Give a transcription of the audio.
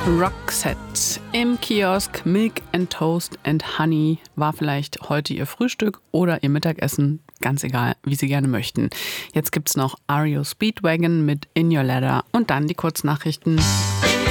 Roxette im Kiosk. Milk and Toast and Honey war vielleicht heute Ihr Frühstück oder Ihr Mittagessen. Ganz egal, wie Sie gerne möchten. Jetzt gibt's noch REO Speedwagon mit In Your Letter und dann die Kurznachrichten.